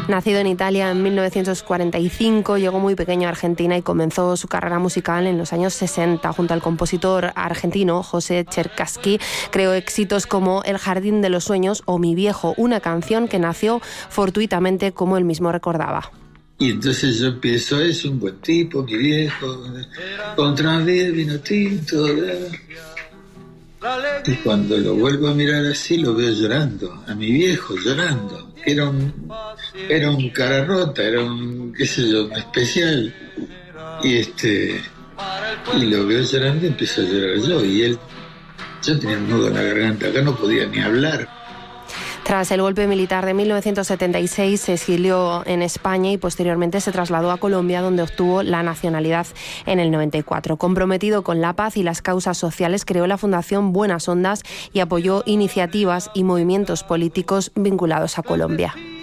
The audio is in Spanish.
Nacido en Italia en 1945, llegó muy pequeño a Argentina y comenzó su carrera musical en los años 60. Junto al compositor argentino José Cherkassky, creó éxitos como El jardín de los sueños o Mi viejo, una canción que nació fortuitamente, como él mismo recordaba. Y entonces yo empiezo, es un buen tipo, mi viejo, contra el vino tinto. Y cuando lo vuelvo a mirar así, lo veo llorando, a mi viejo llorando. Era un cara rota, era un, qué sé yo, especial. Y lo veo llorando y empiezo a llorar yo. Yo tenía un nudo en la garganta, acá no podía ni hablar. Tras el golpe militar de 1976 se exilió en España y posteriormente se trasladó a Colombia, donde obtuvo la nacionalidad en el 94. Comprometido con la paz y las causas sociales, creó la Fundación Buenas Ondas y apoyó iniciativas y movimientos políticos vinculados a Colombia.